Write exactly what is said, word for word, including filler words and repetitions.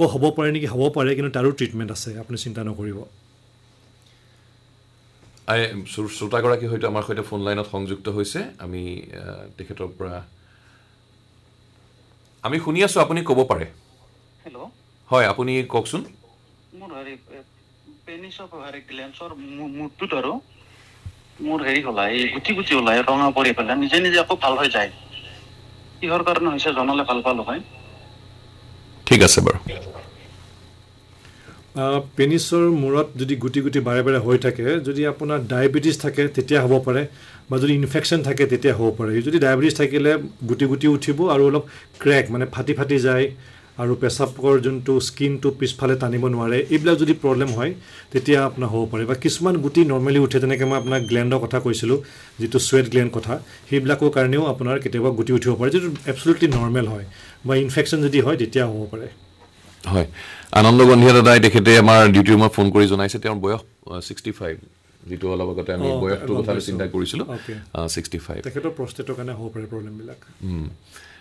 আকৌ হ'ব পাৰে নেকি হ'ব পাৰে কিন্তু তাৰো ট্ৰিটমেণ্ট আছে আপুনি চিন্তা নকৰিব আই শ্ৰোতাগৰাকী হয়তো আমাৰ সৈতে ফোন লাইনত সংযুক্ত হৈছে আমি তেখেতৰ পৰা আমি শুনি আছো আপুনি ক'ব পাৰে হেল্ল' হয় আপুনি কওকচোন মোৰ হেৰি পেনিছৰ হেৰি গ্লেন্সৰ মুডটোত আৰু মোৰ হেৰি ওলাই এই গুটি গুটি ওলাই ৰঙা পৰি পেলাই নিজে নিজে আকৌ ভাল হৈ যায় কিহৰ কাৰণে হৈছে জনালে ভাল পালো হয় ঠিক আছে বাৰু পেনিছৰ মূৰত যদি গুটি গুটি বাৰে বাৰে হৈ থাকে যদি আপোনাৰ ডায়েবেটিছ থাকে তেতিয়া হ'ব পাৰে বা যদি ইনফেকশ্যন থাকে তেতিয়া হ'ব পাৰে যদি ডায়েবেটিছ থাকিলে গুটি গুটি উঠিব আৰু অলপ ক্ৰেক মানে ফাটি ফাটি যায় আৰু পেচাবৰ যোনটো স্কিনটো পিছফালে টানিব নোৱাৰে এইবিলাক যদি প্ৰব্লেম হয় তেতিয়া আপোনাৰ হ'ব পাৰে বা কিছুমান গুটি নৰ্মেলি উঠে যেনেকৈ মই আপোনাক গ্লেণ্ডৰ কথা কৈছিলোঁ যিটো ছুৱেট গ্লেণ্ড কথা সেইবিলাকৰ কাৰণেও আপোনাৰ কেতিয়াবা গুটি উঠিব পাৰে যিটো এবছলুটলি নৰ্মেল হয় বা ইনফেকশ্যন যদি হয় তেতিয়া হ'ব পাৰে হয় আনন্দ গন্ধিয়া দাদাই তেখেতে আমাৰ ডিউটি ৰুমত ফোন কৰি জনাইছে তেওঁৰ বয়স ছিক্সটি ফাইভ যিটো অলপ আগতে আমি বয়সটোৰ কথা চিন্তা কৰিছিলোঁ ছিক্সটি ফাইভ তেখেতৰ প্ৰষ্টেটৰ কাৰণে হ'ব পাৰে প্ৰব্লেমবিলাক